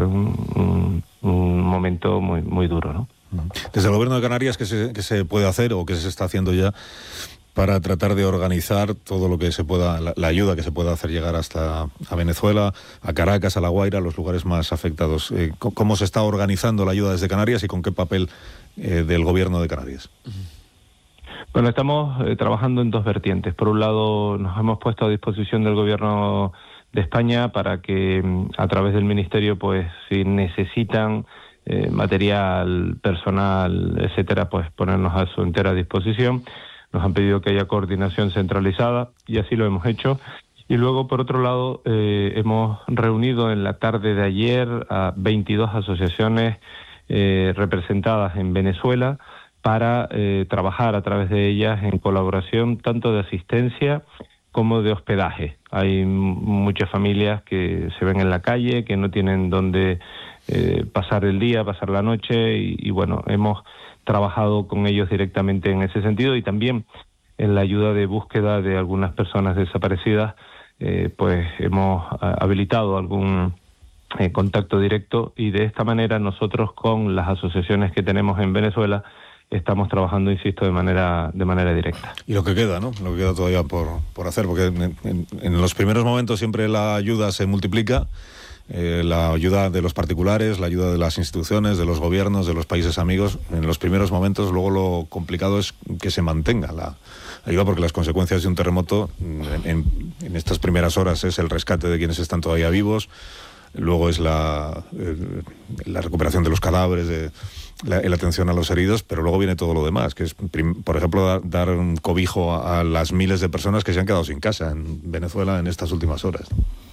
un momento muy, muy duro, ¿no? Desde el Gobierno de Canarias, ¿qué se puede hacer o qué se está haciendo ya para tratar de organizar todo lo que se pueda, la ayuda que se pueda hacer llegar hasta a Venezuela, a Caracas, a La Guaira, los lugares más afectados? ¿Cómo se está organizando la ayuda desde Canarias y con qué papel del Gobierno de Canarias? Bueno, estamos trabajando en dos vertientes. Por un lado, nos hemos puesto a disposición del Gobierno de España para que a través del Ministerio, pues si necesitan material, personal, etcétera, pues ponernos a su entera disposición. Nos han pedido que haya coordinación centralizada y así lo hemos hecho. Y luego, por otro lado, hemos reunido en la tarde de ayer a 22 asociaciones representadas en Venezuela para trabajar a través de ellas en colaboración tanto de asistencia como de hospedaje. Hay muchas familias que se ven en la calle, que no tienen dónde pasar el día, pasar la noche y bueno, hemos trabajado con ellos directamente en ese sentido y también en la ayuda de búsqueda de algunas personas desaparecidas, pues hemos habilitado algún contacto directo y de esta manera nosotros con las asociaciones que tenemos en Venezuela estamos trabajando, insisto, de manera directa. Y lo que queda, ¿no? Lo que queda todavía por hacer, porque en los primeros momentos siempre la ayuda se multiplica. La ayuda de los particulares, la ayuda de las instituciones, de los gobiernos, de los países amigos, en los primeros momentos. Luego lo complicado es que se mantenga la ayuda, porque las consecuencias de un terremoto en estas primeras horas es el rescate de quienes están todavía vivos, luego es la recuperación de los cadáveres, la atención a los heridos, pero luego viene todo lo demás, que es, por ejemplo, dar un cobijo a las miles de personas que se han quedado sin casa en Venezuela en estas últimas horas.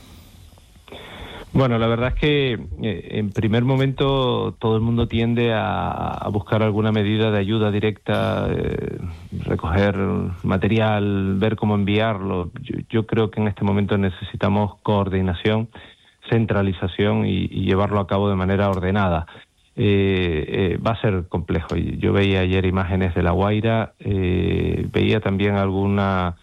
Bueno, la verdad es que en primer momento todo el mundo tiende a buscar alguna medida de ayuda directa, recoger material, ver cómo enviarlo. Yo creo que en este momento necesitamos coordinación, centralización y llevarlo a cabo de manera ordenada. Va a ser complejo. Yo veía ayer imágenes de La Guaira, veía también alguna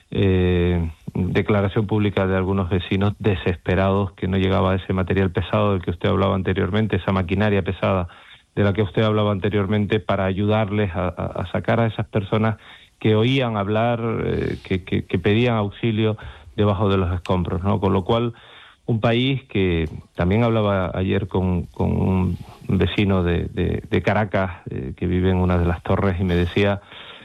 declaración pública de algunos vecinos desesperados que no llegaba ese material pesado del que usted hablaba anteriormente, esa maquinaria pesada de la que usted hablaba anteriormente, para ayudarles a sacar a esas personas que oían hablar, que pedían auxilio debajo de los escombros, ¿no? Con lo cual, un país que también hablaba ayer con un vecino de Caracas, que vive en una de las torres, y me decía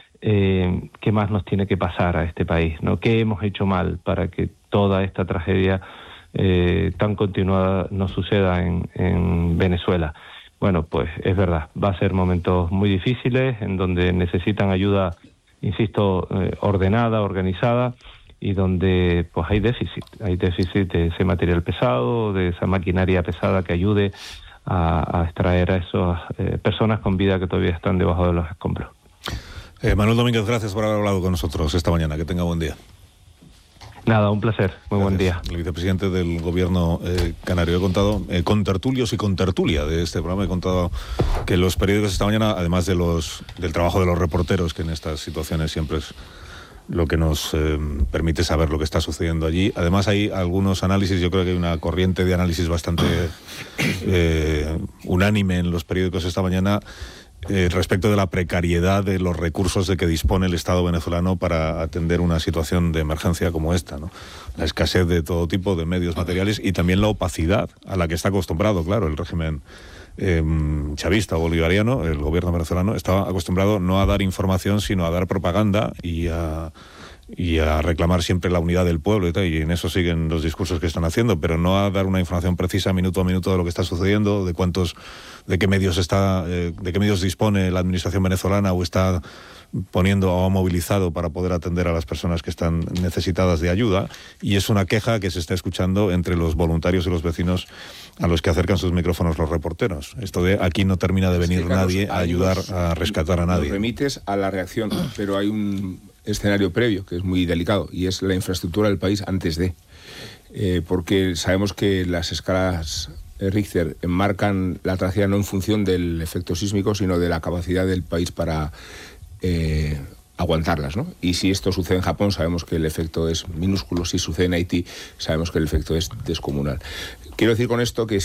qué más nos tiene que pasar a este país, ¿no? ¿Qué hemos hecho mal para que toda esta tragedia tan continuada no suceda en Venezuela? Bueno, pues es verdad, va a ser momentos muy difíciles en donde necesitan ayuda, insisto, ordenada, organizada, y donde pues hay déficit de ese material pesado, de esa maquinaria pesada que ayude a extraer a esas personas con vida que todavía están debajo de los escombros. Manuel Domínguez, gracias por haber hablado con nosotros esta mañana. Que tenga buen día. Nada, un placer. Muy buen día. El vicepresidente del Gobierno canario. He contado con tertulios y con tertulia de este programa. He contado que los periódicos esta mañana, además del trabajo de los reporteros, que en estas situaciones siempre es lo que nos permite saber lo que está sucediendo allí. Además hay algunos análisis, yo creo que hay una corriente de análisis bastante unánime en los periódicos esta mañana, respecto de la precariedad de los recursos de que dispone el Estado venezolano para atender una situación de emergencia como esta, ¿no? La escasez de todo tipo de medios materiales y también la opacidad a la que está acostumbrado, claro, el régimen chavista o bolivariano. El gobierno venezolano estaba acostumbrado no a dar información, sino a dar propaganda y a reclamar siempre la unidad del pueblo y tal, y en eso siguen los discursos que están haciendo, pero no a dar una información precisa minuto a minuto de lo que está sucediendo, de qué medios dispone la administración venezolana o está poniendo o ha movilizado para poder atender a las personas que están necesitadas de ayuda. Y es una queja que se está escuchando entre los voluntarios y los vecinos a los que acercan sus micrófonos los reporteros. Esto de aquí no termina de venir nadie a ayudar a rescatar a nadie. Nos remites a la reacción, pero hay un escenario previo que es muy delicado y es la infraestructura del país antes de, porque sabemos que las escalas Richter enmarcan la tragedia no en función del efecto sísmico, sino de la capacidad del país para aguantarlas, ¿no? Y si esto sucede en Japón, sabemos que el efecto es minúsculo. Si sucede en Haití, sabemos que el efecto es descomunal. Quiero decir con esto que